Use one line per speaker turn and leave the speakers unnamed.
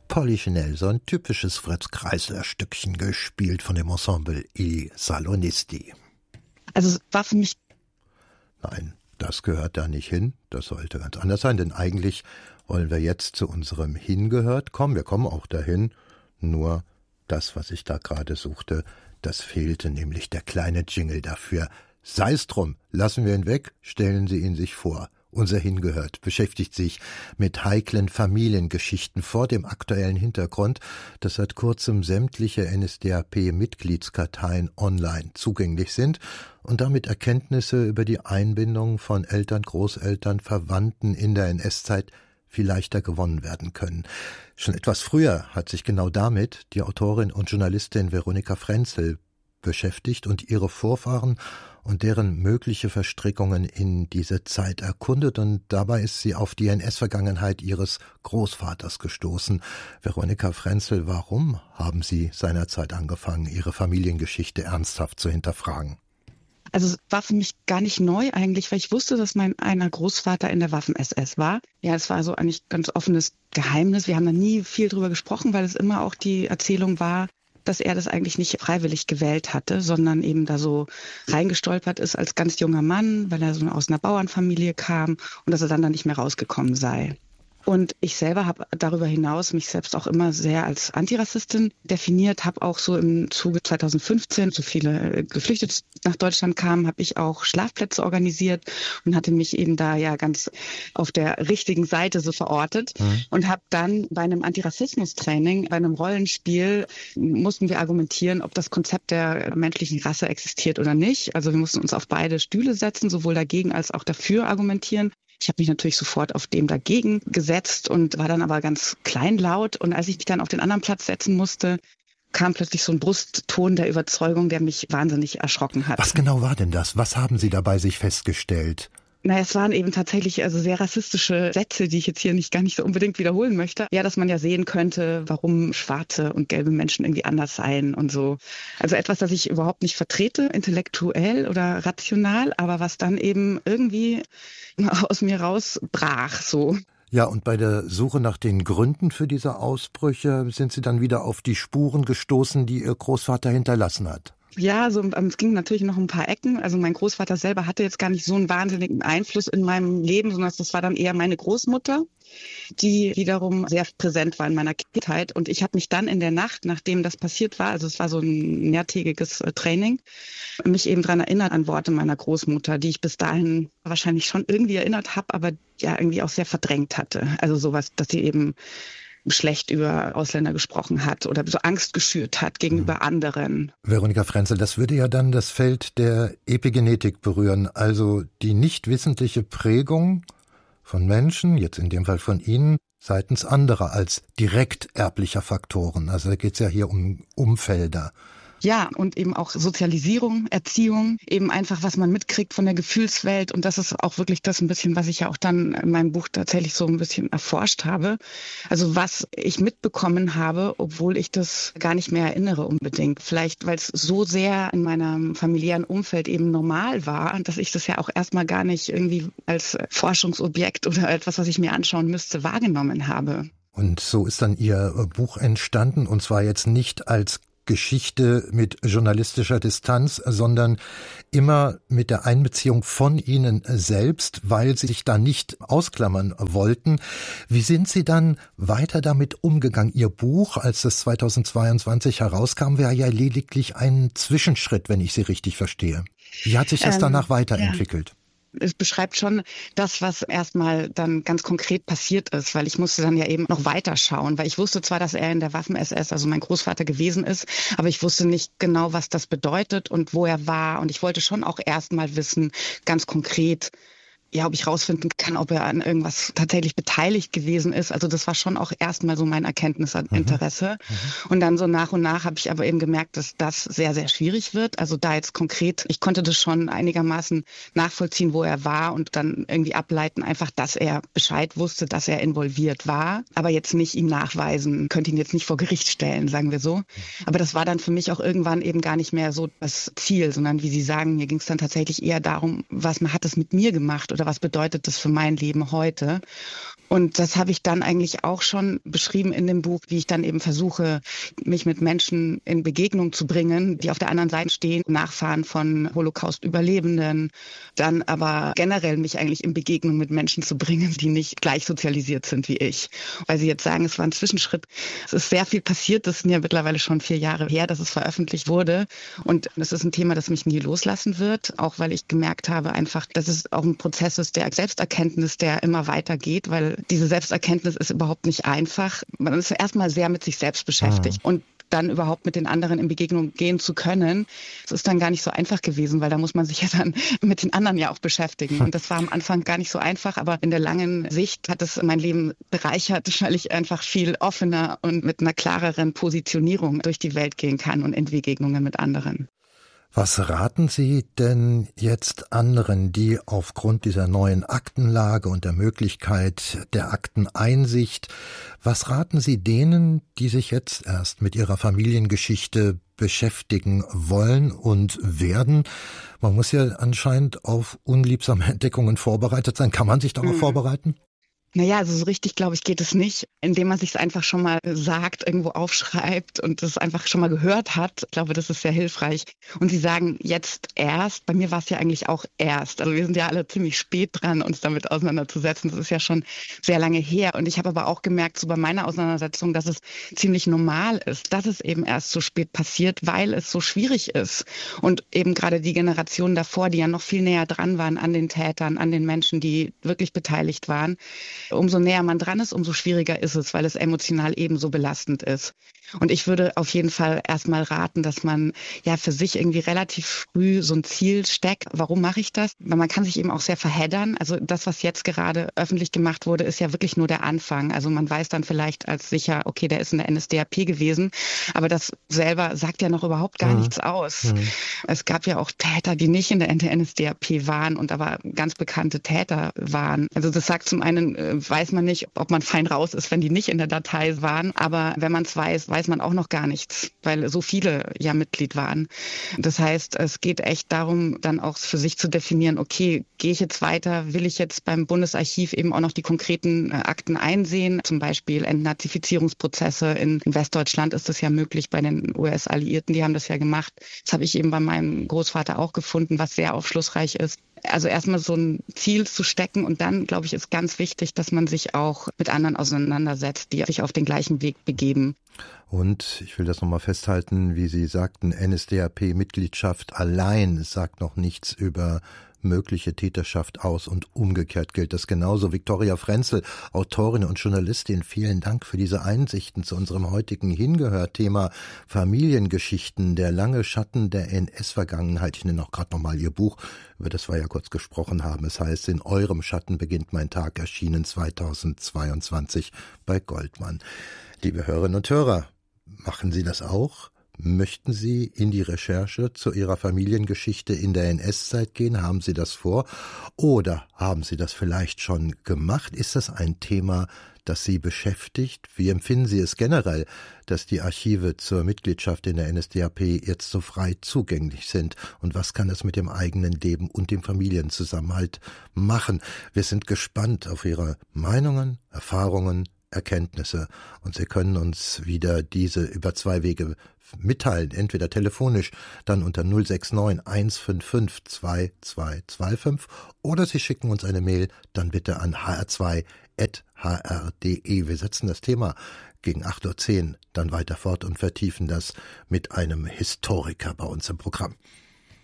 Polichinelle, so ein typisches Fritz-Kreisler-Stückchen, gespielt von dem Ensemble I Salonisti.
Also es war für mich...
Nein, das gehört da nicht hin. Das sollte ganz anders sein, denn eigentlich wollen wir jetzt zu unserem Hingehört kommen. Wir kommen auch dahin, nur das, was ich da gerade suchte, das fehlte, nämlich der kleine Jingle dafür. Sei's drum, lassen wir ihn weg, stellen Sie ihn sich vor. Unser Hingehört beschäftigt sich mit heiklen Familiengeschichten vor dem aktuellen Hintergrund, dass seit kurzem sämtliche NSDAP-Mitgliedskarteien online zugänglich sind und damit Erkenntnisse über die Einbindung von Eltern, Großeltern, Verwandten in der NS-Zeit viel leichter gewonnen werden können. Schon etwas früher hat sich genau damit die Autorin und Journalistin Veronika Frenzel beschäftigt und ihre Vorfahren und deren mögliche Verstrickungen in diese Zeit erkundet, und dabei ist sie auf die NS-Vergangenheit ihres Großvaters gestoßen. Veronika Frenzel, warum haben Sie seinerzeit angefangen, Ihre Familiengeschichte ernsthaft zu hinterfragen?
Also es war für mich gar nicht neu eigentlich, weil ich wusste, dass mein einer Großvater in der Waffen-SS war. Ja, es war so eigentlich ganz offenes Geheimnis. Wir haben da nie viel drüber gesprochen, weil es immer auch die Erzählung war, dass er das eigentlich nicht freiwillig gewählt hatte, sondern eben da so reingestolpert ist als ganz junger Mann, weil er so aus einer Bauernfamilie kam und dass er dann da nicht mehr rausgekommen sei. Und ich selber habe darüber hinaus mich selbst auch immer sehr als Antirassistin definiert, habe auch so im Zuge 2015, so viele Geflüchtete nach Deutschland kamen, habe ich auch Schlafplätze organisiert und hatte mich eben da ja ganz auf der richtigen Seite so verortet und habe dann bei einem Antirassismus-Training, bei einem Rollenspiel, mussten wir argumentieren, ob das Konzept der menschlichen Rasse existiert oder nicht. Also wir mussten uns auf beide Stühle setzen, sowohl dagegen als auch dafür argumentieren. Ich habe mich natürlich sofort auf dem dagegen gesetzt und war dann aber ganz kleinlaut. Und als ich mich dann auf den anderen Platz setzen musste, kam plötzlich so ein Brustton der Überzeugung, der mich wahnsinnig erschrocken hat.
Was genau war denn das? Was haben Sie dabei sich festgestellt?
Naja, es waren eben tatsächlich also sehr rassistische Sätze, die ich jetzt hier gar nicht so unbedingt wiederholen möchte. Ja, dass man ja sehen könnte, warum schwarze und gelbe Menschen irgendwie anders seien und so. Also etwas, das ich überhaupt nicht vertrete, intellektuell oder rational, aber was dann eben irgendwie aus mir rausbrach, so.
Ja, und bei der Suche nach den Gründen für diese Ausbrüche sind Sie dann wieder auf die Spuren gestoßen, die Ihr Großvater hinterlassen hat.
Ja, so, es ging natürlich noch ein paar Ecken. Also mein Großvater selber hatte jetzt gar nicht so einen wahnsinnigen Einfluss in meinem Leben, sondern das war dann eher meine Großmutter, die wiederum sehr präsent war in meiner Kindheit. Und ich habe mich dann in der Nacht, nachdem das passiert war, also es war so ein mehrtägiges Training, mich eben daran erinnert an Worte meiner Großmutter, die ich bis dahin wahrscheinlich schon irgendwie erinnert habe, aber ja irgendwie auch sehr verdrängt hatte. Also sowas, dass sie eben schlecht über Ausländer gesprochen hat oder so Angst geschürt hat gegenüber anderen.
Veronika Frenzel, das würde ja dann das Feld der Epigenetik berühren, also die nicht wissentliche Prägung von Menschen, jetzt in dem Fall von Ihnen, seitens anderer als direkt erblicher Faktoren. Also da geht es ja hier um Umfelder.
Ja, und eben auch Sozialisierung, Erziehung, eben einfach, was man mitkriegt von der Gefühlswelt. Und das ist auch wirklich das ein bisschen, was ich ja auch dann in meinem Buch tatsächlich so ein bisschen erforscht habe. Also was ich mitbekommen habe, obwohl ich das gar nicht mehr erinnere unbedingt. Vielleicht, weil es so sehr in meinem familiären Umfeld eben normal war, dass ich das ja auch erstmal gar nicht irgendwie als Forschungsobjekt oder etwas, was ich mir anschauen müsste, wahrgenommen habe.
Und so ist dann Ihr Buch entstanden, und zwar jetzt nicht als Geschichte mit journalistischer Distanz, sondern immer mit der Einbeziehung von Ihnen selbst, weil Sie sich da nicht ausklammern wollten. Wie sind Sie dann weiter damit umgegangen? Ihr Buch, als es 2022 herauskam, war ja lediglich ein Zwischenschritt, wenn ich Sie richtig verstehe. Wie hat sich das danach weiterentwickelt?
Ja. Es beschreibt schon das, was erstmal dann ganz konkret passiert ist, weil ich musste dann ja eben noch weiter schauen, weil ich wusste zwar, dass er in der Waffen-SS, also mein Großvater gewesen ist, aber ich wusste nicht genau, was das bedeutet und wo er war, und ich wollte schon auch erstmal wissen, ganz konkret, ja, ob ich rausfinden kann, ob er an irgendwas tatsächlich beteiligt gewesen ist. Also das war schon auch erstmal so mein Erkenntnisinteresse. Und dann so nach und nach habe ich aber eben gemerkt, dass das sehr, sehr schwierig wird. Also da jetzt konkret, ich konnte das schon einigermaßen nachvollziehen, wo er war, und dann irgendwie ableiten, einfach, dass er Bescheid wusste, dass er involviert war, aber jetzt nicht ihm nachweisen, könnte ihn jetzt nicht vor Gericht stellen, sagen wir so. Aber das war dann für mich auch irgendwann eben gar nicht mehr so das Ziel, sondern wie Sie sagen, mir ging es dann tatsächlich eher darum, was hat es mit mir gemacht oder was bedeutet das für mein Leben heute? Und das habe ich dann eigentlich auch schon beschrieben in dem Buch, wie ich dann eben versuche, mich mit Menschen in Begegnung zu bringen, die auf der anderen Seite stehen, Nachfahren von Holocaust-Überlebenden, dann aber generell mich eigentlich in Begegnung mit Menschen zu bringen, die nicht gleich sozialisiert sind wie ich. Weil Sie jetzt sagen, es war ein Zwischenschritt. Es ist sehr viel passiert. Das sind ja mittlerweile schon 4 Jahre her, dass es veröffentlicht wurde. Und es ist ein Thema, das mich nie loslassen wird, auch weil ich gemerkt habe einfach, dass es auch ein Prozess ist der Selbsterkenntnis, der immer weitergeht, weil diese Selbsterkenntnis ist überhaupt nicht einfach. Man ist erstmal sehr mit sich selbst beschäftigt und dann überhaupt mit den anderen in Begegnung gehen zu können, das ist dann gar nicht so einfach gewesen, weil da muss man sich ja dann mit den anderen ja auch beschäftigen. Und das war am Anfang gar nicht so einfach, aber in der langen Sicht hat es mein Leben bereichert, weil ich einfach viel offener und mit einer klareren Positionierung durch die Welt gehen kann und in Begegnungen mit anderen.
Was raten Sie denn jetzt anderen, die aufgrund dieser neuen Aktenlage und der Möglichkeit der Akteneinsicht, was raten Sie denen, die sich jetzt erst mit ihrer Familiengeschichte beschäftigen wollen und werden? Man muss ja anscheinend auf unliebsame Entdeckungen vorbereitet sein. Kann man sich darauf vorbereiten?
Naja, also so richtig, glaube ich, geht es nicht, indem man sich es einfach schon mal sagt, irgendwo aufschreibt und es einfach schon mal gehört hat. Ich glaube, das ist sehr hilfreich. Und Sie sagen jetzt erst, bei mir war es ja eigentlich auch erst. Also wir sind ja alle ziemlich spät dran, uns damit auseinanderzusetzen. Das ist ja schon sehr lange her. Und ich habe aber auch gemerkt, so bei meiner Auseinandersetzung, dass es ziemlich normal ist, dass es eben erst so spät passiert, weil es so schwierig ist. Und eben gerade die Generationen davor, die ja noch viel näher dran waren an den Tätern, an den Menschen, die wirklich beteiligt waren, umso näher man dran ist, umso schwieriger ist es, weil es emotional ebenso belastend ist. Und ich würde auf jeden Fall erstmal raten, dass man ja für sich irgendwie relativ früh so ein Ziel steckt. Warum mache ich das? Weil man kann sich eben auch sehr verheddern. Also das, was jetzt gerade öffentlich gemacht wurde, ist ja wirklich nur der Anfang. Also man weiß dann vielleicht als sicher, okay, der ist in der NSDAP gewesen. Aber das selber sagt ja noch überhaupt gar nichts aus. Es gab ja auch Täter, die nicht in der NSDAP waren und aber ganz bekannte Täter waren. Also das sagt zum einen, weiß man nicht, ob man fein raus ist, wenn die nicht in der Datei waren. Aber wenn man es weiß man auch noch gar nichts, weil so viele ja Mitglied waren. Das heißt, es geht echt darum, dann auch für sich zu definieren, okay, gehe ich jetzt weiter, will ich jetzt beim Bundesarchiv eben auch noch die konkreten Akten einsehen, zum Beispiel Entnazifizierungsprozesse in Westdeutschland ist das ja möglich bei den US-Alliierten, die haben das ja gemacht. Das habe ich eben bei meinem Großvater auch gefunden, was sehr aufschlussreich ist. Also erstmal so ein Ziel zu stecken und dann, glaube ich, ist ganz wichtig, dass man sich auch mit anderen auseinandersetzt, die sich auf den gleichen Weg begeben.
Und ich will das nochmal festhalten, wie Sie sagten, NSDAP-Mitgliedschaft allein sagt noch nichts über mögliche Täterschaft aus und umgekehrt gilt das genauso. Viktoria Frenzel, Autorin und Journalistin, vielen Dank für diese Einsichten zu unserem heutigen Hingehört-Thema Familiengeschichten, der lange Schatten der NS-Vergangenheit. Ich nenne auch gerade nochmal Ihr Buch, über das wir ja kurz gesprochen haben. Es heißt, in eurem Schatten beginnt mein Tag, erschienen 2022 bei Goldmann. Liebe Hörerinnen und Hörer, machen Sie das auch? Möchten Sie in die Recherche zu Ihrer Familiengeschichte in der NS-Zeit gehen? Haben Sie das vor? Oder haben Sie das vielleicht schon gemacht? Ist das ein Thema, das Sie beschäftigt? Wie empfinden Sie es generell, dass die Archive zur Mitgliedschaft in der NSDAP jetzt so frei zugänglich sind? Und was kann das mit dem eigenen Leben und dem Familienzusammenhalt machen? Wir sind gespannt auf Ihre Meinungen, Erfahrungen, Erkenntnisse, und Sie können uns wieder diese über 2 Wege mitteilen, entweder telefonisch, dann unter 069 155 2225, oder Sie schicken uns eine Mail, dann bitte an hr2@hr.de. Wir setzen das Thema gegen 8:10 Uhr dann weiter fort und vertiefen das mit einem Historiker bei uns im Programm.